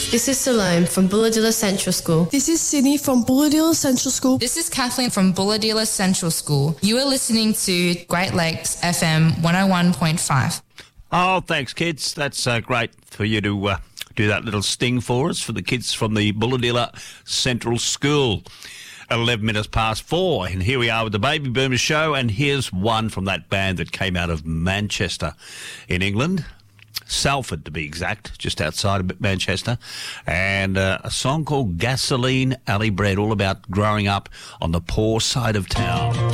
This is Salome from Bulladilla Central School. This is Sydney from Bulladilla Central School. This is Kathleen from Bulladilla Central School. You are listening to Great Lakes FM 101.5. Oh, thanks, kids. That's great for you to do that little sting for us, for the kids from the Bulladilla Central School. 11 minutes past 4, and here we are with the Baby Boomers show, and here's one from that band that came out of Manchester in England. Salford, to be exact, just outside of Manchester, and a song called Gasoline Alley Bread, all about growing up on the poor side of town.